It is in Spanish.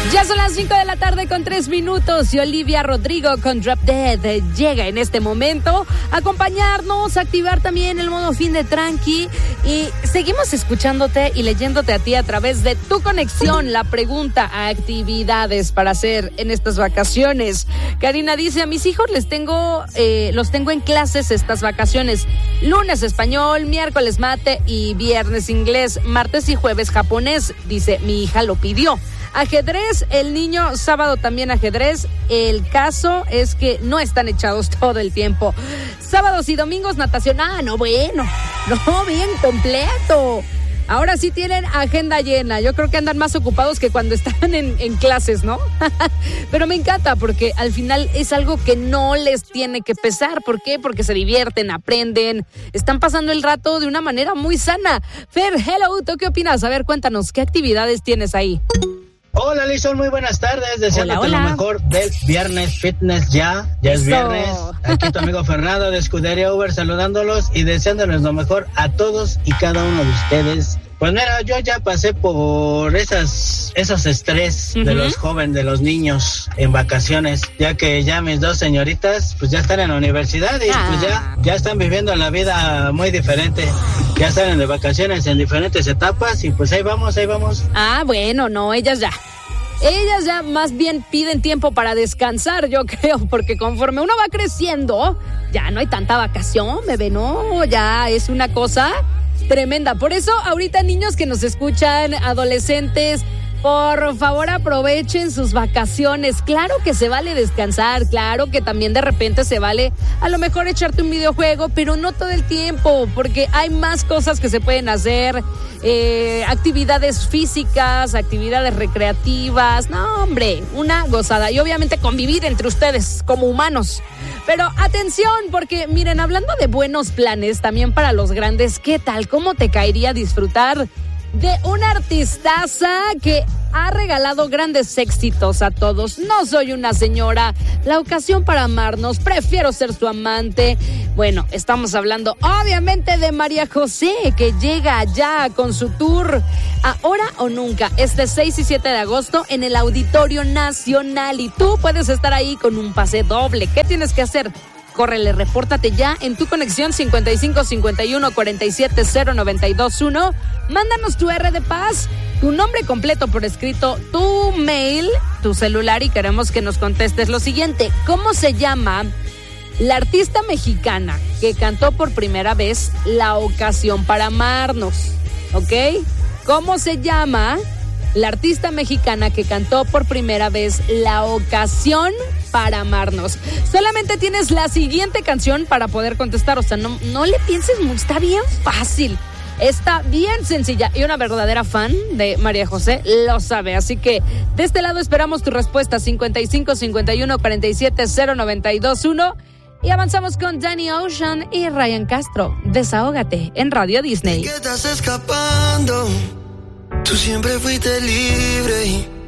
Ya son las 5 de la tarde con 3 minutos y Olivia Rodrigo con Drop Dead llega en este momento a acompañarnos, a activar también el modo fin de tranqui y seguimos escuchándote y leyéndote a ti a través de tu conexión. La pregunta, actividades para hacer en estas vacaciones. Karina dice, a mis hijos los tengo en clases estas vacaciones. Lunes español, miércoles mate y viernes inglés, martes y jueves japonés. Dice, mi hija lo pidió. Ajedrez, el niño, sábado también ajedrez. El caso es que no están echados todo el tiempo. Sábados y domingos natación. No, bien completo. Ahora sí tienen agenda llena. Yo creo que andan más ocupados que cuando estaban en clases, ¿no? Pero me encanta porque al final es algo que no les tiene que pesar. ¿Por qué? Porque se divierten, aprenden, están pasando el rato de una manera muy sana. Fer, hello, ¿tú qué opinas? A ver, cuéntanos, ¿qué actividades tienes ahí? Hola, Lizón, muy buenas tardes, deseándote hola. lo mejor del viernes fitness, ya es viernes. Aquí tu amigo Fernando de Escudería Uber saludándolos y deseándoles lo mejor a todos y cada uno de ustedes. Pues mira, yo ya pasé por esos estrés de los jóvenes, de los niños en vacaciones, ya que ya mis dos señoritas pues ya están en la universidad y pues ya están viviendo la vida muy diferente. Ya están de vacaciones en diferentes etapas y pues ahí vamos. Bueno, no, ellas ya más bien piden tiempo para descansar, yo creo, porque conforme uno va creciendo, ya no hay tanta vacación, bebé, no, ya es una cosa tremenda. Por eso, ahorita niños que nos escuchan, adolescentes, por favor aprovechen sus vacaciones. Claro que se vale descansar, claro que también de repente se vale a lo mejor echarte un videojuego, pero no todo el tiempo, porque hay más cosas que se pueden hacer, actividades físicas, actividades recreativas. No, hombre, una gozada. Y obviamente convivir entre ustedes como humanos. Pero atención, porque miren, hablando de buenos planes, también para los grandes, ¿qué tal? ¿Cómo te caería disfrutar de una artistaza que ha regalado grandes éxitos a todos? No soy una señora, la ocasión para amarnos, prefiero ser su amante. Bueno, estamos hablando obviamente de María José, que llega ya con su tour Ahora o Nunca, este 6 y 7 de agosto en el Auditorio Nacional, y tú puedes estar ahí con un pase doble. ¿Qué tienes que hacer? Córrele, repórtate ya en tu conexión 55 51 47 0921. Mándanos tu R de paz, tu nombre completo por escrito, tu mail, tu celular, y queremos que nos contestes lo siguiente: ¿cómo se llama la artista mexicana que cantó por primera vez La Ocasión para Amarnos? ¿Ok? ¿Cómo se llama la artista mexicana que cantó por primera vez La Ocasión para Amarnos? Solamente tienes la siguiente canción para poder contestar, o sea, no le pienses mucho, está bien fácil, está bien sencilla, y una verdadera fan de María José lo sabe. Así que de este lado esperamos tu respuesta, 55 51 47 0921, y avanzamos con Danny Ocean y Ryan Castro. Desahógate en Radio Disney. ¿De qué estás escapando? Tú siempre fuiste libre y